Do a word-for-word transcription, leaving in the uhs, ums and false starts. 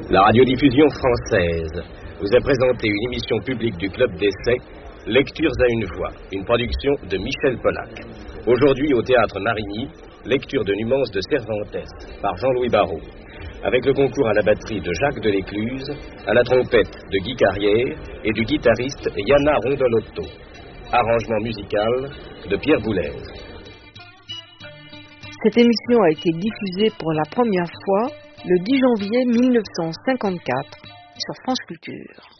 La radiodiffusion française vous a présenté une émission publique du Club d'Essai, Lectures à une voix, une production de Michel Polac. Aujourd'hui au Théâtre Marigny, lecture de Numance de Cervantes par Jean-Louis Barrault, avec le concours à la batterie de Jacques Delécluse, à la trompette de Guy Carrière et du guitariste Yana Rondolotto. Arrangement musical de Pierre Boulez. Cette émission a été diffusée pour la première fois le dix janvier mille neuf cent cinquante-quatre sur France Culture.